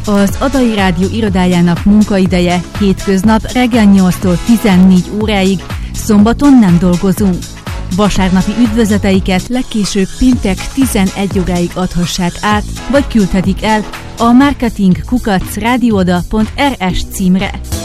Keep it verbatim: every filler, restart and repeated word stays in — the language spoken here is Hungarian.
Az Adai Rádió irodájának munkaideje hétköznap reggel nyolctól tizennégy óráig, szombaton nem dolgozunk. Vasárnapi üdvözleteiket legkésőbb péntek tizenegy óráig adhassák át, vagy küldhetik el a marketing kukac rádioda pont r s címre.